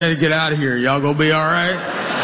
Gotta get out of here. Y'all gonna be all right?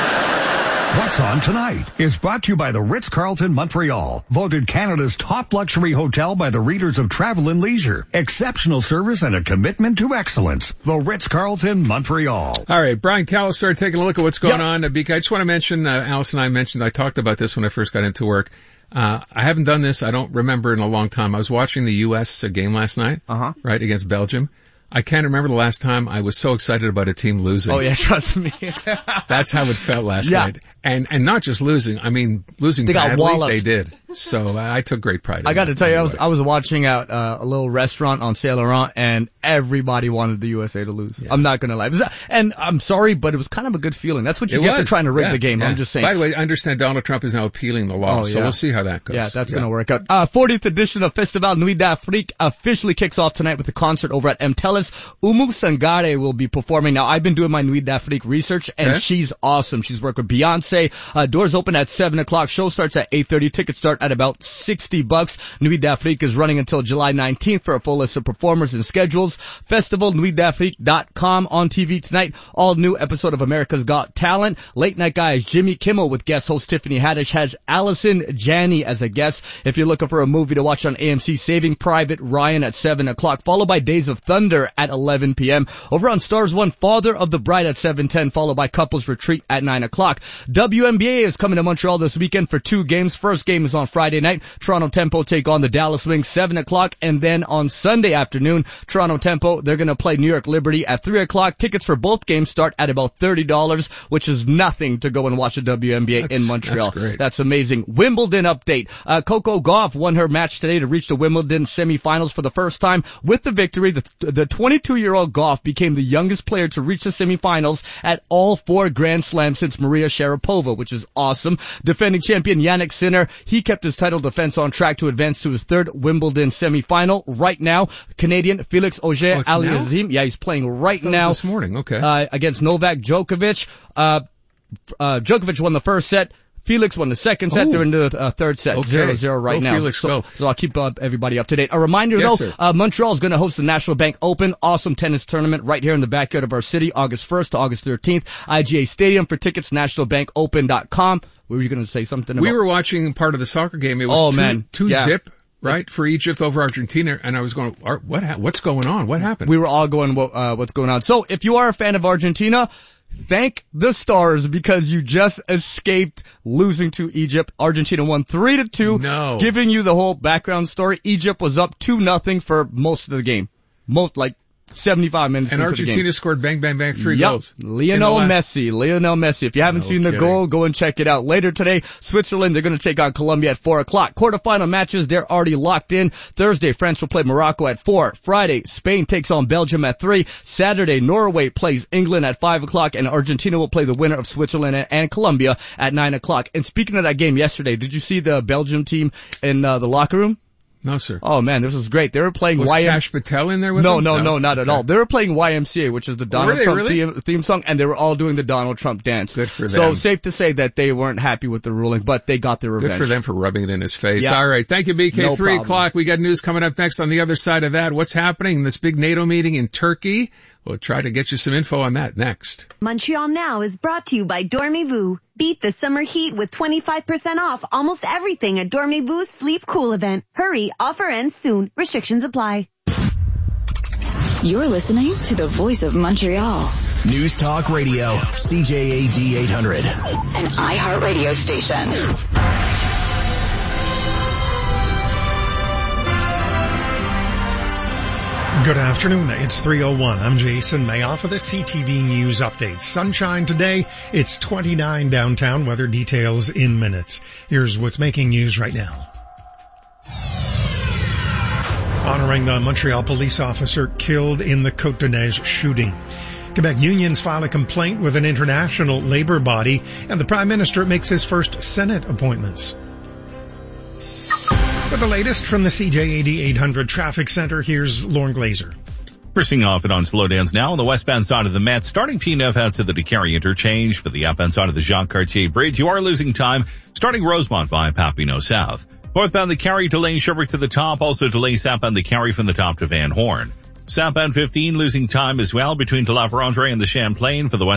What's On Tonight is brought to you by the Ritz-Carlton Montreal, voted Canada's top luxury hotel by the readers of Travel and Leisure. Exceptional service and a commitment to excellence. The Ritz-Carlton Montreal. All right, Brian Callis started taking a look at what's going on. BK, I just want to mention, Alice and I talked about this when I first got into work. I haven't done this, I don't remember in a long time. I was watching the U.S. game last night, right, against Belgium. I can't remember the last time I was so excited about a team losing. Oh yeah, trust me. That's how it felt last night. And not just losing, I mean losing badly, they did. So I took great pride in it. I got to tell you, I was watching out a little restaurant on Saint Laurent, and everybody wanted the USA to lose. Yeah. I'm not going to lie. And I'm sorry, but it was kind of a good feeling. That's what you get for trying to rig the game. I'm just saying. By the way, I understand Donald Trump is now appealing the law, so we'll see how that goes. Yeah, that's going to work out. 40th edition of Festival Nuit d'Afrique officially kicks off tonight with a concert over at MTELUS. Oumou Sangare will be performing. Now, I've been doing my Nuit d'Afrique research, and she's awesome. She's worked with Beyonce. Doors open at 7 o'clock. Show starts at 8:30. Tickets start at about $60. Nuit d'Afrique is running until July 19th. For a full list of performers and schedules, festivalnuitdafrique.com. On TV tonight, all new episode of America's Got Talent. Late Night Guys, Jimmy Kimmel with guest host Tiffany Haddish has Allison Janney as a guest. If you're looking for a movie to watch on AMC, Saving Private Ryan at 7 o'clock, followed by Days of Thunder at 11 p.m. Over on Stars 1, Father of the Bride at 7:10, followed by Couples Retreat at 9 o'clock. WNBA is coming to Montreal this weekend for 2 games. First game is on Friday night. Toronto Tempo take on the Dallas Wings, 7 o'clock. And then on Sunday afternoon, Toronto Tempo, they're going to play New York Liberty at 3 o'clock. Tickets for both games start at about $30, which is nothing to go and watch the WNBA in Montreal. That's great. That's amazing. Wimbledon update. Coco Gauff won her match today to reach the Wimbledon semifinals for the first time. With the victory, the 22-year-old Gauff became the youngest player to reach the semifinals at all 4 Grand Slams since Maria Sharapova, which is awesome. Defending champion Jannik Sinner, he kept his title defense on track to advance to his 3rd Wimbledon semifinal. Right now, Canadian Felix Auger-Aliassime, he's playing right now this morning, against Novak Djokovic. Djokovic won the first set. Felix won the second set. They're into the third set, 0-0 right now. Felix, so I'll keep everybody up to date. A reminder Montreal is going to host the National Bank Open, awesome tennis tournament right here in the backyard of our city, August 1st to August 13th. IGA Stadium. For tickets, nationalbankopen.com. Were you going to say something about? We were watching part of the soccer game. It was 2-0. Right, for Egypt over Argentina, and I was going, what's going on? What happened? We were all going, what's going on? So, if you are a fan of Argentina, thank the stars because you just escaped losing to Egypt. Argentina won 3-2. No. Giving you the whole background story. Egypt was up 2-0 for most of the game. 75 minutes and into the game. Argentina scored bang, bang, bang, 3 goals. Lionel Messi. If you haven't seen the goal, go and check it out. Later today, Switzerland, they're going to take on Colombia at 4 o'clock. Quarterfinal matches, they're already locked in. Thursday, France will play Morocco at 4. Friday, Spain takes on Belgium at 3. Saturday, Norway plays England at 5 o'clock, and Argentina will play the winner of Switzerland and Colombia at 9 o'clock. And speaking of that game yesterday, did you see the Belgium team in the locker room? No, sir. Oh man, this was great. They were playing Was Cash Patel in there with them? No, not at all. They were playing YMCA, which is the Donald Trump theme song, and they were all doing the Donald Trump dance. Good for them. So safe to say that they weren't happy with the ruling, but they got their revenge. Good for them for rubbing it in his face. Yeah. All right. Thank you, BK. 3 o'clock. We got news coming up next on the other side of that. What's happening in this big NATO meeting in Turkey? We'll try to get you some info on that next. Montreal Now is brought to you by Dormez-vous. Beat the summer heat with 25% off almost everything at Dormez-vous Sleep Cool event. Hurry, offer ends soon. Restrictions apply. You're listening to the voice of Montreal. News Talk Radio, CJAD 800. An iHeartRadio station. Good afternoon. It's 3:01. I'm Jason Mayoff for the CTV News Update. Sunshine today. It's 29 downtown. Weather details in minutes. Here's what's making news right now. Honoring the Montreal police officer killed in the Côte-de-Neige shooting. Quebec unions file a complaint with an international labor body, and the Prime Minister makes his first Senate appointments. For the latest from the CJAD 800 Traffic Center, here's Lauren Glazer. First off it on slowdowns now on the westbound side of the Met, starting P9 out to the DeCarry interchange. For the outbound side of the Jacques Cartier Bridge, you are losing time starting Rosemont by Papineau South. Northbound the Carry, delaying Sherbrooke to the top, also delays southbound the Carry from the top to Van Horn. Southbound 15 losing time as well between La Vérendrye and the Champlain for the west.